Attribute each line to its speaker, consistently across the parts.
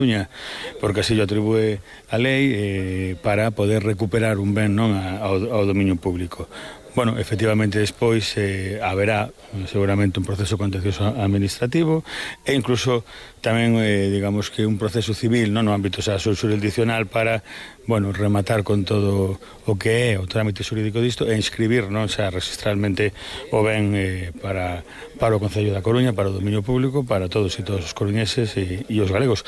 Speaker 1: porque así lo atribúe a lei para poder recuperar un ben non ao dominio público. Bueno, efectivamente despois haberá seguramente un proceso contencioso administrativo e incluso tamén, digamos que un proceso civil no ámbito xurisdiccional para, bueno, rematar con todo o que é o trámite xurídico disto e inscribir, non, xa registralmente o ben para o Concello da Coruña, para o dominio público, para todos e todos os coruñeses e os galegos.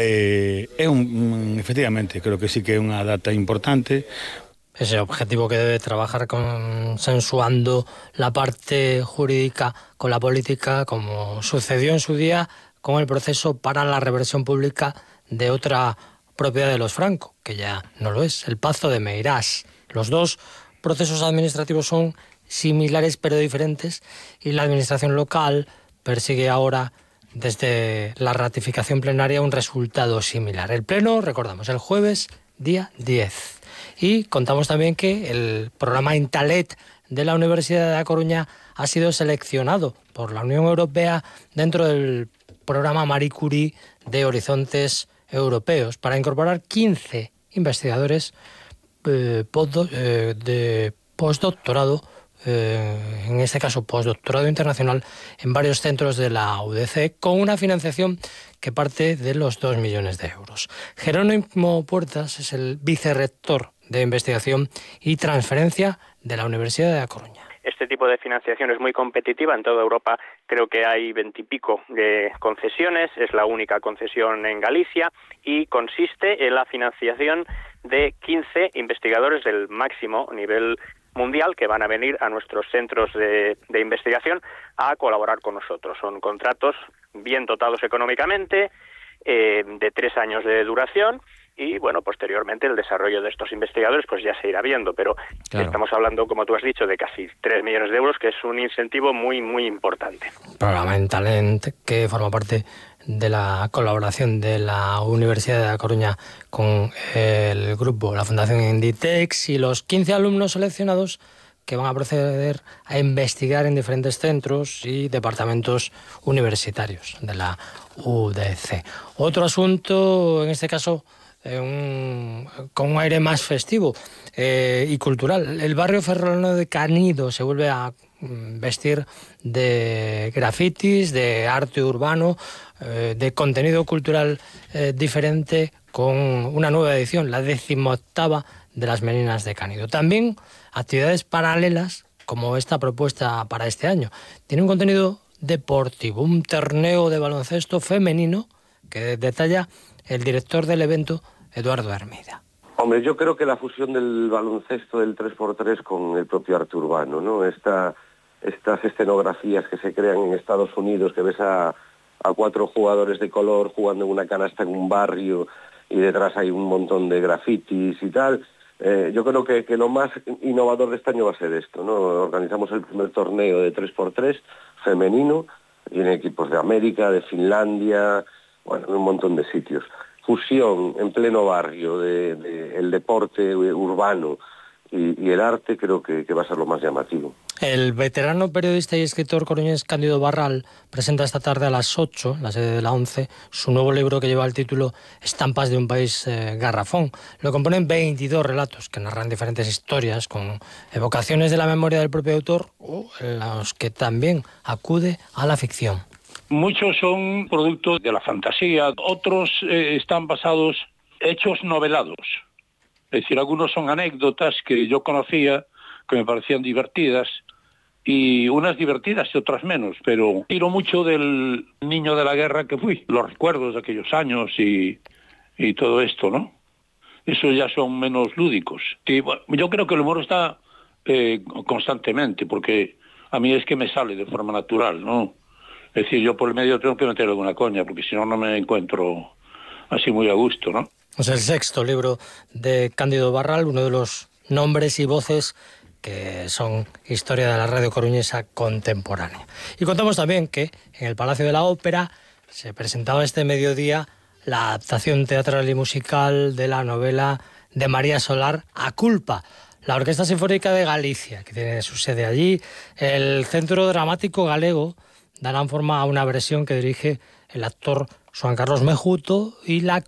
Speaker 1: Efectivamente, creo que sí que é unha data importante.
Speaker 2: Ese objetivo que debe trabajar consensuando la parte jurídica con la política, como sucedió en su día con el proceso para la reversión pública de otra propiedad de los Franco, que ya no lo es, el Pazo de Meirás. Los dos procesos administrativos son similares pero diferentes y la administración local persigue ahora, desde la ratificación plenaria, un resultado similar. El pleno, recordamos, el jueves, día 10. Y contamos también que el programa Intalet de la Universidad de La Coruña ha sido seleccionado por la Unión Europea dentro del programa Marie Curie de Horizontes Europeos para incorporar 15 investigadores de postdoctorado, en este caso postdoctorado internacional, en varios centros de la UDC, con una financiación que parte de los 2 millones de euros. Jerónimo Puertas es el vicerrector de Investigación y Transferencia de la Universidad de La Coruña.
Speaker 3: Este tipo de financiación es muy competitiva en toda Europa. Creo que hay 20 y pico de concesiones, es la única concesión en Galicia y consiste en la financiación de 15 investigadores del máximo nivel mundial que van a venir a nuestros centros de investigación a colaborar con nosotros. Son contratos bien dotados económicamente, de 3 años de duración. Y, bueno, posteriormente el desarrollo de estos investigadores pues ya se irá viendo, pero claro, estamos hablando, como tú has dicho, de casi 3 millones de euros, que es un incentivo muy, muy importante.
Speaker 2: Programa Intalent, que forma parte de la colaboración de la Universidad de La Coruña con el grupo, la Fundación Inditex, y los 15 alumnos seleccionados que van a proceder a investigar en diferentes centros y departamentos universitarios de la UDC. Otro asunto, en este caso, con un aire más festivo y cultural. El barrio ferrolano de Canido se vuelve a vestir de grafitis, de arte urbano, de contenido cultural diferente, con una nueva edición, la 18ª de las Meninas de Canido. También actividades paralelas, como esta propuesta para este año. Tiene un contenido deportivo, un torneo de baloncesto femenino que detalla el director del evento, Eduardo Hermida.
Speaker 4: Hombre, yo creo que la fusión del baloncesto del 3x3 con el propio arte urbano, ¿no? Estas escenografías que se crean en Estados Unidos, que ves a 4 jugadores de color jugando en una canasta en un barrio y detrás hay un montón de grafitis y tal. Yo creo que lo más innovador de este año va a ser esto, ¿no? Organizamos el primer torneo de 3x3 femenino, vienen equipos de América, de Finlandia, bueno, un montón de sitios. Fusión en pleno barrio de el deporte urbano y el arte, creo que va a ser lo más llamativo.
Speaker 2: El veterano periodista y escritor coruñés Cándido Barral presenta esta tarde a las 8, la sede de la ONCE, su nuevo libro que lleva el título Estampas de un país garrafón. Lo componen 22 relatos que narran diferentes historias con evocaciones de la memoria del propio autor, en los que también acude a la ficción.
Speaker 5: Muchos son productos de la fantasía, otros están basados en hechos novelados. Es decir, algunos son anécdotas que yo conocía, que me parecían divertidas, y unas divertidas y otras menos, pero tiro mucho del niño de la guerra que fui, los recuerdos de aquellos años y todo esto, ¿no? Esos ya son menos lúdicos. Y, bueno, yo creo que el humor está constantemente, porque a mí es que me sale de forma natural, ¿no? Es decir, yo por el medio tengo que meter alguna coña, porque si no, no me encuentro así muy a gusto, ¿no?
Speaker 2: Es el 6º libro de Cándido Barral, uno de los nombres y voces que son historia de la radio coruñesa contemporánea. Y contamos también que en el Palacio de la Ópera se presentaba este mediodía la adaptación teatral y musical de la novela de María Solar, A Culpa. La Orquesta Sinfónica de Galicia, que tiene su sede allí, el Centro Dramático Galego, darán forma a una versión que dirige el actor Juan Carlos Mejuto y la